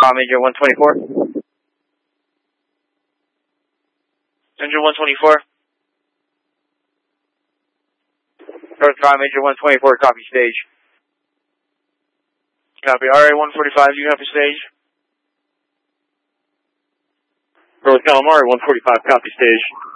Major 124. Engine 124. North Major 124, copy stage. Copy. RA 145, you copy stage? North Calamari 145, copy stage.